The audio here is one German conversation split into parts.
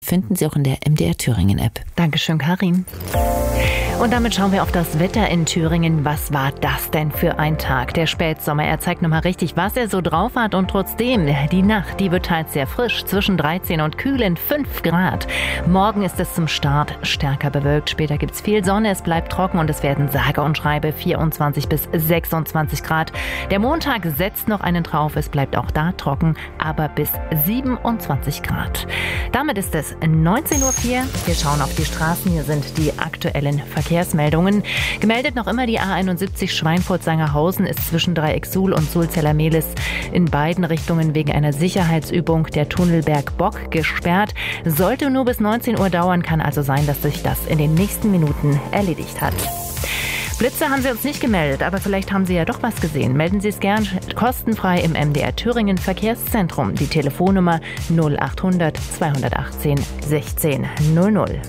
finden Sie auch in der MDR Thüringen App. Dankeschön, Karin. Und damit schauen wir auf das Wetter in Thüringen. Was war das denn für ein Tag? Der Spätsommer, er zeigt nochmal richtig, was er so drauf hat. Und trotzdem, die Nacht, die wird teils sehr frisch, zwischen 13 und kühlen 5 Grad. Morgen ist es zum Start stärker bewölkt. Später gibt es viel Sonne, es bleibt trocken und es werden sage und schreibe 24 bis 26 Grad. Der Montag setzt noch einen drauf, es bleibt auch da trocken, aber bis 27 Grad. Damit ist es 19:04 Uhr. Wir schauen auf die Straßen. Hier sind die aktuellen Verkehrsmeldungen. Gemeldet noch immer die A71 Schweinfurt-Sangerhausen ist zwischen Dreieck-Suhl und Sulzeller-Mehlis in beiden Richtungen wegen einer Sicherheitsübung der Tunnelberg Bock gesperrt. Sollte nur bis 19 Uhr dauern, kann also sein, dass sich das in den nächsten Minuten erledigt hat. Blitze haben Sie uns nicht gemeldet, aber vielleicht haben Sie ja doch was gesehen. Melden Sie es gern kostenfrei im MDR Thüringen Verkehrszentrum. Die Telefonnummer 0800 218 16 00.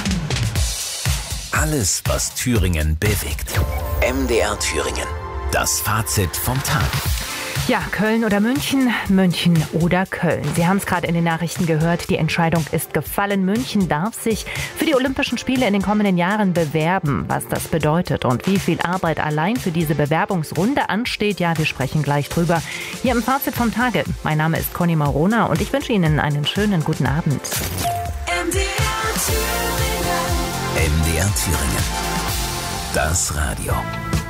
Alles, was Thüringen bewegt. MDR Thüringen. Das Fazit vom Tag. Ja, Köln oder München, München oder Köln. Sie haben es gerade in den Nachrichten gehört, die Entscheidung ist gefallen. München darf sich für die Olympischen Spiele in den kommenden Jahren bewerben. Was das bedeutet und wie viel Arbeit allein für diese Bewerbungsrunde ansteht, ja, wir sprechen gleich drüber. Hier im Fazit vom Tage. Mein Name ist Conny Marona und ich wünsche Ihnen einen schönen guten Abend. MDR Thüringen. Das Radio.